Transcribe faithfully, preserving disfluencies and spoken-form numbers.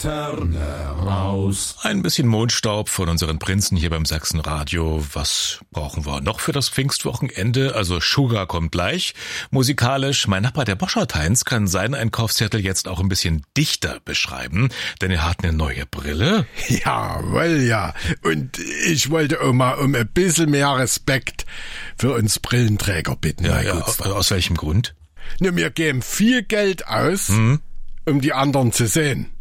Laterne raus. Ein bisschen Mondstaub von unseren Prinzen hier beim Sachsenradio. Was brauchen wir noch für das Pfingstwochenende? Also Sugar kommt gleich. Musikalisch, mein Nachbar der Boschert-Heinz kann seinen Einkaufszettel jetzt auch ein bisschen dichter beschreiben, denn er hat eine neue Brille. Jawohl, ja. Und ich wollte auch mal um ein bisschen mehr Respekt für uns Brillenträger bitten. Ja, ja, aus, aus welchem Grund? Ne, wir geben viel Geld aus, mhm. um die anderen zu sehen.